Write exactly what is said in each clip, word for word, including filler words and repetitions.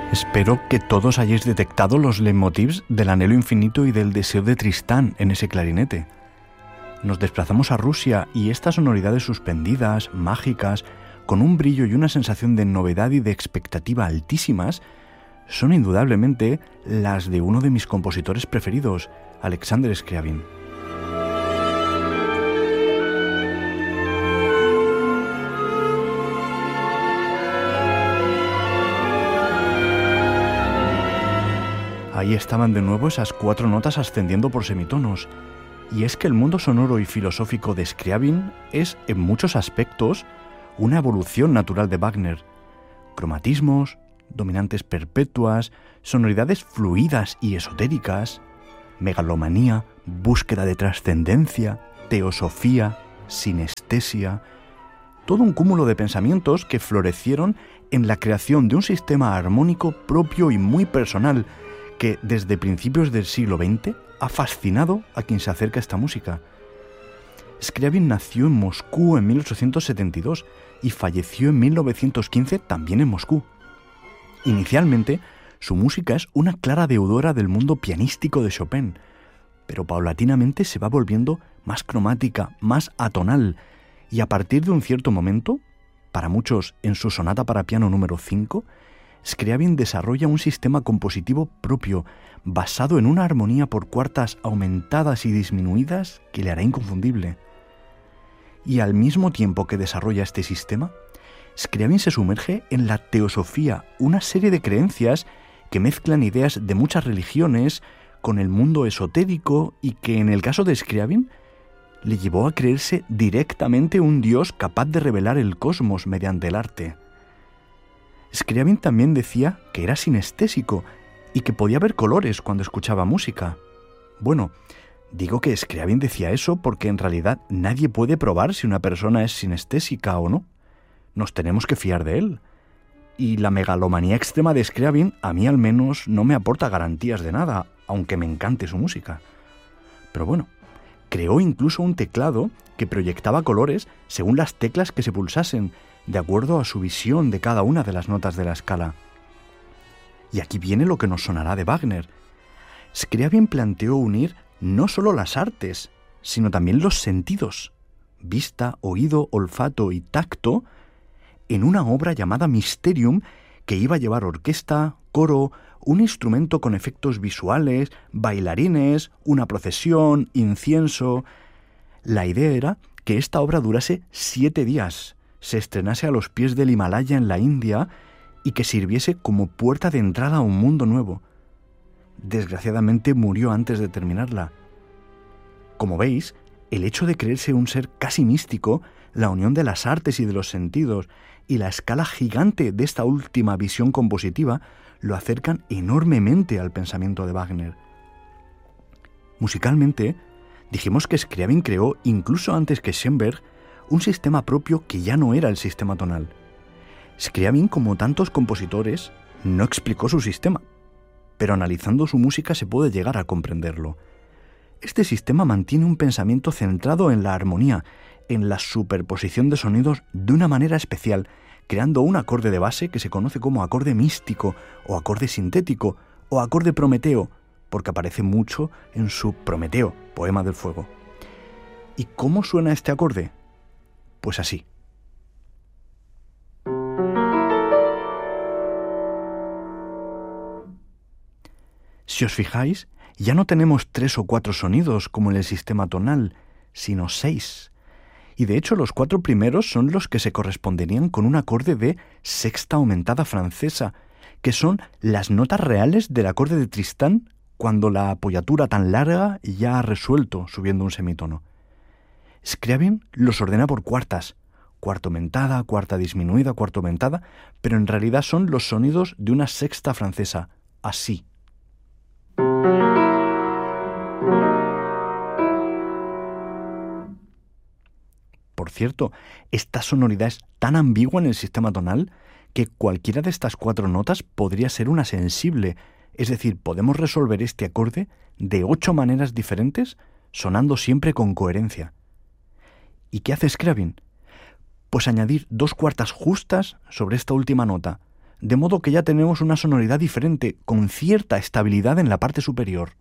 Espero que todos hayáis detectado los leitmotivs del anhelo infinito y del deseo de Tristán en ese clarinete. Nos desplazamos a Rusia y estas sonoridades suspendidas, mágicas, con un brillo y una sensación de novedad y de expectativa altísimas, son indudablemente las de uno de mis compositores preferidos, Alexander Scriabin. Ahí estaban de nuevo esas cuatro notas ascendiendo por semitonos. Y es que el mundo sonoro y filosófico de Scriabin es, en muchos aspectos, una evolución natural de Wagner. Cromatismos, dominantes perpetuas, sonoridades fluidas y esotéricas, megalomanía, búsqueda de trascendencia, teosofía, sinestesia, todo un cúmulo de pensamientos que florecieron en la creación de un sistema armónico propio y muy personal, que desde principios del siglo veinte ha fascinado a quien se acerca a esta música. Scriabin nació en Moscú en mil ochocientos setenta y dos y falleció en mil novecientos quince también en Moscú. Inicialmente, su música es una clara deudora del mundo pianístico de Chopin, pero paulatinamente se va volviendo más cromática, más atonal, y a partir de un cierto momento, para muchos en su sonata para piano número cinco, Scriabin desarrolla un sistema compositivo propio, basado en una armonía por cuartas aumentadas y disminuidas que le hará inconfundible. Y al mismo tiempo que desarrolla este sistema, Scriabin se sumerge en la teosofía, una serie de creencias que mezclan ideas de muchas religiones con el mundo esotérico y que, en el caso de Scriabin, le llevó a creerse directamente un dios capaz de revelar el cosmos mediante el arte. Scriabin también decía que era sinestésico y que podía ver colores cuando escuchaba música. Bueno, digo que Scriabin decía eso porque en realidad nadie puede probar si una persona es sinestésica o no. Nos tenemos que fiar de él. Y la megalomanía extrema de Scriabin a mí al menos no me aporta garantías de nada, aunque me encante su música. Pero bueno, creó incluso un teclado que proyectaba colores según las teclas que se pulsasen, de acuerdo a su visión de cada una de las notas de la escala. Y aquí viene lo que nos sonará de Wagner. Scriabin planteó unir no solo las artes, sino también los sentidos, vista, oído, olfato y tacto, en una obra llamada Mysterium, que iba a llevar orquesta, coro, un instrumento con efectos visuales, bailarines, una procesión, incienso. La idea era que esta obra durase siete días, se estrenase a los pies del Himalaya en la India y que sirviese como puerta de entrada a un mundo nuevo. Desgraciadamente murió antes de terminarla. Como veis, el hecho de creerse un ser casi místico, la unión de las artes y de los sentidos y la escala gigante de esta última visión compositiva lo acercan enormemente al pensamiento de Wagner. Musicalmente, dijimos que Scriabin creó, incluso antes que Schoenberg, un sistema propio que ya no era el sistema tonal. Scriabin, como tantos compositores, no explicó su sistema, pero analizando su música se puede llegar a comprenderlo. Este sistema mantiene un pensamiento centrado en la armonía, en la superposición de sonidos de una manera especial, creando un acorde de base que se conoce como acorde místico, o acorde sintético, o acorde prometeo, porque aparece mucho en su Prometeo, poema del fuego. ¿Y cómo suena este acorde? Pues así. Si os fijáis, ya no tenemos tres o cuatro sonidos como en el sistema tonal, sino seis. Y de hecho los cuatro primeros son los que se corresponderían con un acorde de sexta aumentada francesa, que son las notas reales del acorde de Tristán cuando la apoyatura tan larga ya ha resuelto subiendo un semitono. Scriabin los ordena por cuartas, cuarta aumentada, cuarta disminuida, cuarta aumentada, pero en realidad son los sonidos de una sexta francesa, así. Por cierto, esta sonoridad es tan ambigua en el sistema tonal que cualquiera de estas cuatro notas podría ser una sensible, es decir, podemos resolver este acorde de ocho maneras diferentes, sonando siempre con coherencia. ¿Y qué hace Scriabin? Pues añadir dos cuartas justas sobre esta última nota, de modo que ya tenemos una sonoridad diferente, con cierta estabilidad en la parte superior.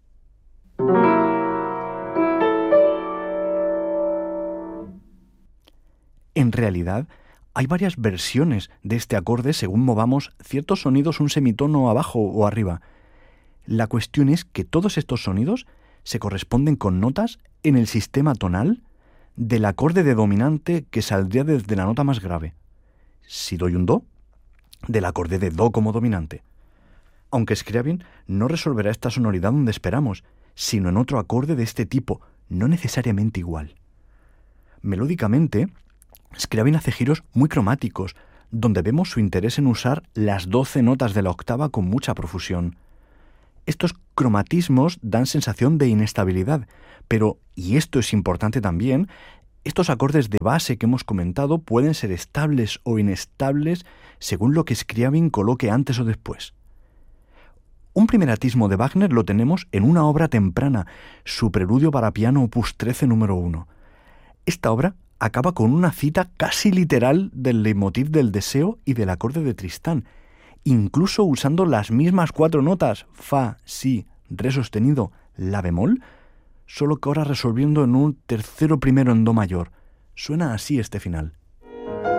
En realidad, hay varias versiones de este acorde según movamos ciertos sonidos un semitono abajo o arriba. La cuestión es que todos estos sonidos se corresponden con notas en el sistema tonal del acorde de dominante que saldría desde la nota más grave. Si doy un do, del acorde de do como dominante. Aunque Scriabin no resolverá esta sonoridad donde esperamos, sino en otro acorde de este tipo, no necesariamente igual. Melódicamente, Scriabin hace giros muy cromáticos, donde vemos su interés en usar las doce notas de la octava con mucha profusión. Estos cromatismos dan sensación de inestabilidad, pero, y esto es importante también, estos acordes de base que hemos comentado pueden ser estables o inestables según lo que Scriabin coloque antes o después. Un primer atismo de Wagner lo tenemos en una obra temprana, su Preludio para piano opus trece número uno. Esta obra acaba con una cita casi literal del leitmotiv del deseo y del acorde de Tristán, incluso usando las mismas cuatro notas, fa, si, re sostenido, la bemol, solo que ahora resolviendo en un tercero primero en do mayor. Suena así este final.